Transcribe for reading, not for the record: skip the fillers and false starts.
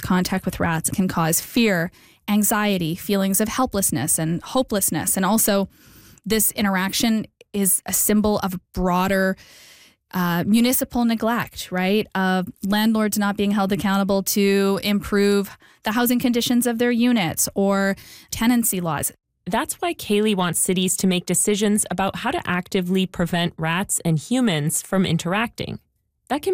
contact with rats can cause fear, anxiety, feelings of helplessness and hopelessness. And also, this interaction is a symbol of broader municipal neglect, right? Of landlords not being held accountable to improve the housing conditions of their units or tenancy laws. That's why Kaylee wants cities to make decisions about how to actively prevent rats and humans from interacting. That can